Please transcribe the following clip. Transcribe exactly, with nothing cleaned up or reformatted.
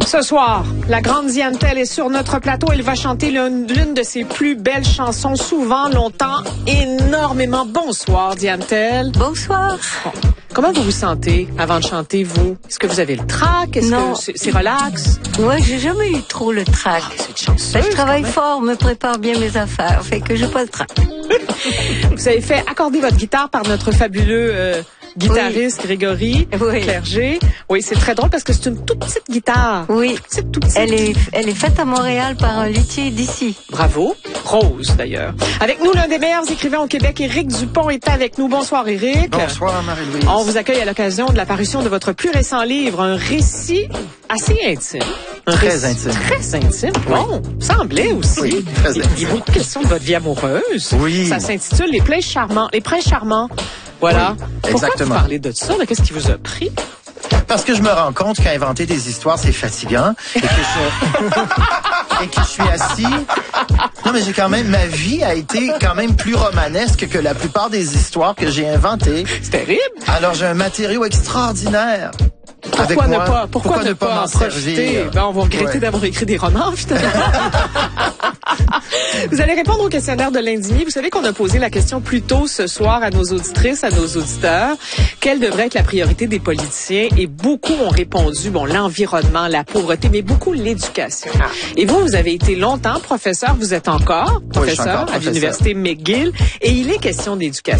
Ce soir, la grande Diane Tell est sur notre plateau. Elle va chanter l'une, l'une de ses plus belles chansons, souvent, longtemps, énormément. Bonsoir, Diane Tell. Bonsoir. Bon. Comment vous vous sentez avant de chanter, vous? Est-ce que vous avez le trac? Est-ce non. que c'est, c'est relax? Ouais, j'ai jamais eu trop le trac. Ah, c'est chanceuse, ben, je travaille fort, me prépare bien mes affaires, fait que j'ai pas le trac. Vous avez fait accorder votre guitare par notre fabuleux euh, guitariste oui. Grégory oui. Clerget. Oui, c'est très drôle parce que c'est une toute petite guitare. Oui. C'est toute petite. Elle est, elle est faite à Montréal par un luthier d'ici. Bravo. Rose, d'ailleurs. Avec nous, l'un des meilleurs écrivains au Québec, Éric Dupont, est avec nous. Bonsoir, Éric. Bonsoir, Marie-Louise. On vous accueille à l'occasion de la parution de votre plus récent livre, un récit assez intime. Un très récit intime. Très intime. Oui. Bon, semblait aussi. Oui, très il, intime. il y a beaucoup de questions de votre vie amoureuse. Oui. Ça s'intitule Les princes charmants. Les princes charmants. Voilà. Oui, Pourquoi exactement. vous parlez de ça? Là? Qu'est-ce qui vous a pris? Parce que je me rends compte qu'inventer des histoires, c'est fatigant. Et que je, et que je suis assis. Non, mais j'ai quand même, ma vie a été quand même plus romanesque que la plupart des histoires que j'ai inventées. C'est terrible. Alors, j'ai un matériau extraordinaire. Pourquoi avec ne moi. pas, pourquoi pourquoi ne pas en profiter? Ben, on va regretter ouais. d'avoir écrit des romans, finalement. Vous allez répondre au questionnaire de l'indigné. Vous savez qu'on a posé la question plus tôt ce soir à nos auditrices, à nos auditeurs. Quelle devrait être la priorité des politiciens? Et beaucoup ont répondu, bon, l'environnement, la pauvreté, mais beaucoup l'éducation. Ah. Et vous, vous avez été longtemps professeur, vous êtes encore professeur, oui, je suis encore à professeur. l'Université McGill. Et il est question d'éducation.